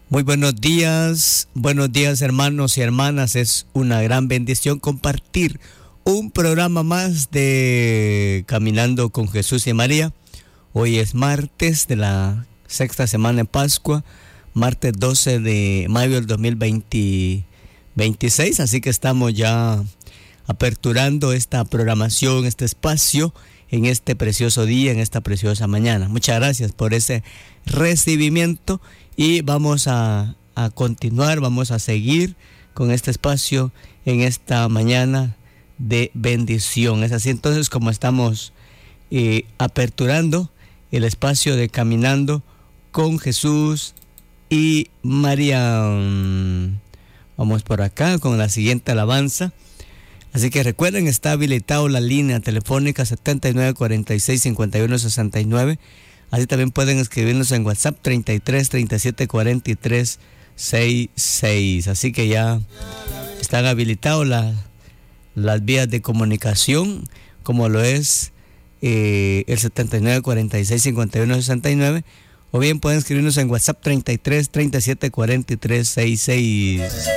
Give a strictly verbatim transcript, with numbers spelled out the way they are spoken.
Muy buenos días, buenos días hermanos y hermanas. Es una gran bendición compartir un programa más de Caminando con Jesús y María. Hoy es martes de la sexta semana de Pascua, martes doce de mayo del dos mil veintiséis, así que estamos ya aperturando esta programación, este espacio en este precioso día, en esta preciosa mañana. Muchas gracias por ese recibimiento y vamos a, a continuar, vamos a seguir con este espacio en esta mañana de bendición. Es así entonces como estamos eh, aperturando el espacio de Caminando con Jesús y María. Vamos por acá con la siguiente alabanza. Así que recuerden, está habilitado la línea telefónica setenta y nueve cuarenta y seis cincuenta y uno sesenta y nueve. Así también pueden escribirnos en WhatsApp treinta y tres treinta y siete cuarenta y tres sesenta y seis. Así que ya están habilitados la, las vías de comunicación, como lo es eh, el setenta y nueve cuarenta y seis cincuenta y uno sesenta y nueve. O bien pueden escribirnos en WhatsApp treinta y tres treinta y siete cuarenta y tres sesenta y seis.